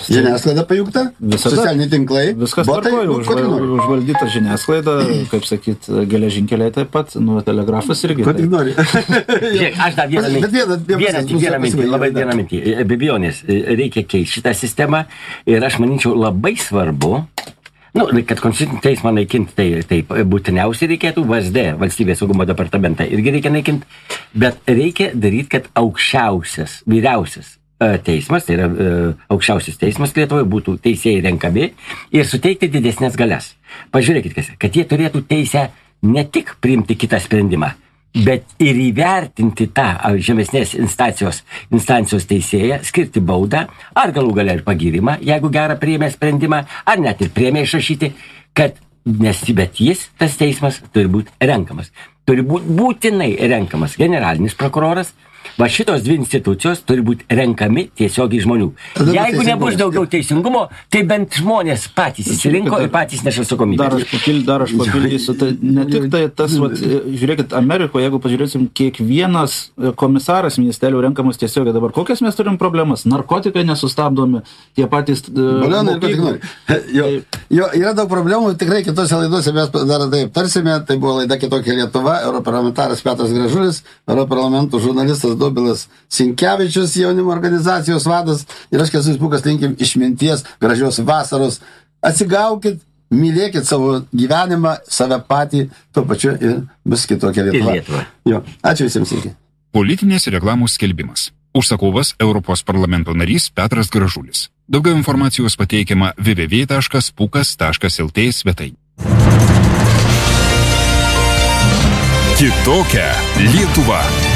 Žiniasklaida pajungta, socialiniai tinklai, viskas tvarkoja, užvaldyta žiniasklaida, kaip sakyt, geležinkeliai taip pat, telegrafas irgi. Ko tik nori. Žiūrėk, aš dar vieną mintį, labai vieną mintį. Be abejonės, reikia keisti šitą sistemą ir aš manyčiau labai svarbu, kad konstitucinį teismą naikinti, tai būtiniausiai reikėtų VSD, Valstybės saugumo departamentą, irgi reikia naikinti, bet reikia daryti, kad aukščiausias, vyriausias teismas, tai yra aukščiausias teismas Lietuvoje, būtų teisėjai renkami ir suteikti didesnės galias. Pažiūrėkit, kad jie turėtų teisę ne tik priimti kitą sprendimą, bet ir įvertinti tą žemesnės instancijos teisėją, skirti baudą, ar galų galia ir pagyrimą, jeigu gerą priėmė sprendimą, ar net ir priėmė išrašyti, bet jis, tas teismas, turi būti renkamas. Turi būti būtinai renkamas generalinis prokuroras, va šitos dvi institucijos turi būti renkami tiesiogiai žmonių. Jeigu nebus daugiau teisingumo, tai bent žmonės patys įsirinko ir patys neša atsakomybę. Dar aš papildysiu, tai ne tik tai tas, žiūrėkit, Amerikoje, jeigu pažiūrėsim, kiekvienas komisaras ministerijų renkamas tiesiogiai dabar. Kokias mes turim problemas? Narkotikai nesustabdomi, tie patys... Yra daug problemų, tikrai kitose laidose mes dar taip tarsime, tai buvo laida Kitokia Lietuva, europarlamentaras Petras Gražulis, europarlamentų žurnalistas Dobilas Sinkevičius, jaunimo organizacijos vadas, ir aš Kęstutis Pūkas linkim išminties, gražios vasaros. Atsigaukit, mylėkit savo gyvenimą, save patį, tuo pačiu ir bus Kitokia Lietuva. Ačiū visiems iki. Politinės reklamos skelbimas. Užsakovas Europos parlamento narys Petras Gražulis. Daugiau informacijos pateikiama www.pukas.lt svetainėje. Kitokia Lietuva.